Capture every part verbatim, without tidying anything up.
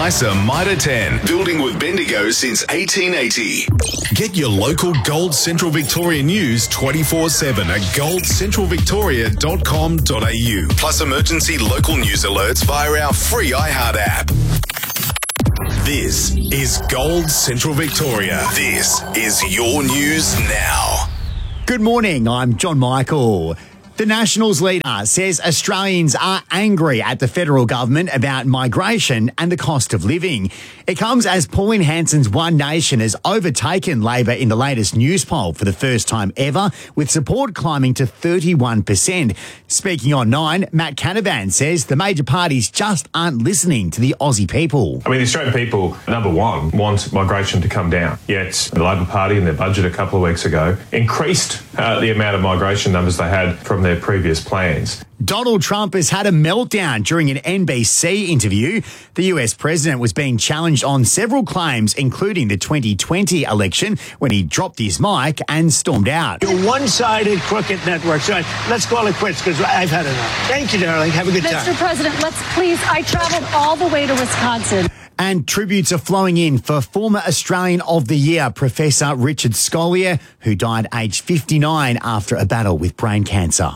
nicer Mitre ten. Building with Bendigo since eighteen eighty. Get your local Gold Central Victoria news twenty-four seven at gold central victoria dot com dot a u. Plus emergency local news alerts via our free iHeart app. This is Gold Central Victoria. This is your news now. Good morning, I'm John Michael. The Nationals leader says Australians are angry at the federal government about migration and the cost of living. It comes as Pauline Hanson's One Nation has overtaken Labor in the latest news poll for the first time ever, with support climbing to thirty-one percent. Speaking on Nine, Matt Canavan says the major parties just aren't listening to the Aussie people. I mean, the Australian people, number one, want migration to come down. Yet the Labor Party in their budget a couple of weeks ago increased uh, the amount of migration numbers they had from their previous plans. Donald Trump has had a meltdown during an N B C interview. The U S president was being challenged on several claims, including the twenty twenty election, when he dropped his mic and stormed out. You're one-sided, crooked network. So let's call it quits because I've had enough. Thank you, darling. Have a good time. Mister President, let's please, I traveled all the way to Wisconsin. And tributes are flowing in for former Australian of the Year, Professor Richard Scolyer, who died aged fifty-nine after a battle with brain cancer.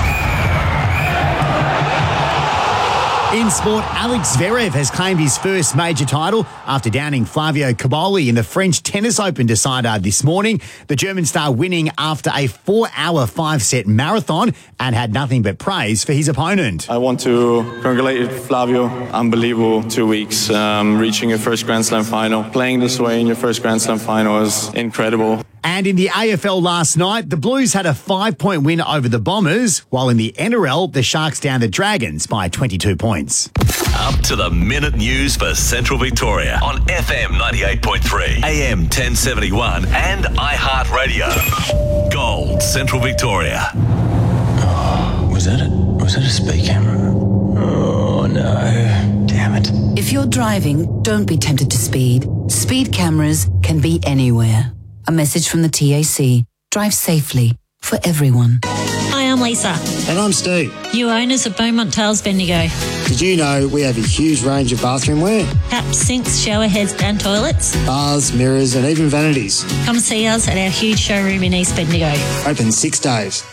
In sport, Alex Zverev has claimed his first major title after downing Flavio Cobolli in the French Tennis Open decider this morning. The German star winning after a four-hour, five-set marathon and had nothing but praise for his opponent. I want to congratulate Flavio. Unbelievable two weeks, um, reaching your first Grand Slam final. Playing this way in your first Grand Slam final is incredible. And in the A F L last night, the Blues had a five-point win over the Bombers, while in the N R L, the Sharks downed the Dragons by twenty-two points. Up to the minute news for Central Victoria on F M ninety-eight point three, A M ten seventy-one and iHeartRadio. Gold Central Victoria. Oh, was that a, was that a speed camera? Oh, no. Damn it. If you're driving, don't be tempted to speed. Speed cameras can be anywhere. A message from the T A C. Drive safely for everyone. Hi, I'm Lisa. And I'm Steve. You owners of Beaumont Tales Bendigo. Did you know we have a huge range of bathroom wear? Taps, sinks, shower heads and toilets. Bars, mirrors and even vanities. Come see us at our huge showroom in East Bendigo. Open six days.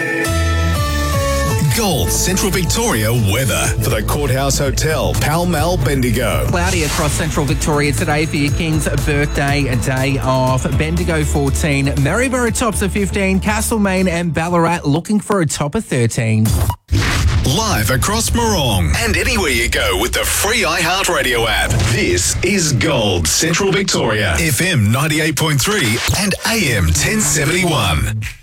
Gold Central Victoria weather for the Courthouse Hotel, Pall Mall, Bendigo. Cloudy across Central Victoria today for your King's birthday, a day off. Bendigo fourteen, Maryborough tops of fifteen, Castlemaine and Ballarat looking for a top of thirteen. Live across Morong and anywhere you go with the free iHeartRadio app. This is Gold Central Victoria, F M ninety-eight point three and A M ten seventy-one.